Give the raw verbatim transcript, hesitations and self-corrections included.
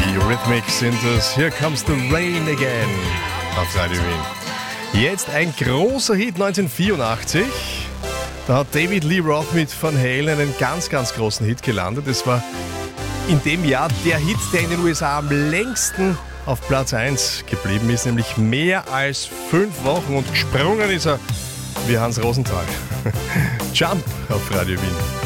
Die Eurythmics sind es. Here comes the rain again auf Radio Wien. Jetzt ein großer Hit neunzehnhundertvierundachtzig. Da hat David Lee Roth mit Van Halen einen ganz, ganz großen Hit gelandet. Es war in dem Jahr der Hit, der in den U S A am längsten auf Platz eins geblieben ist, nämlich mehr als fünf Wochen. Und gesprungen ist er wie Hans Rosenthal. Jump auf Radio Wien.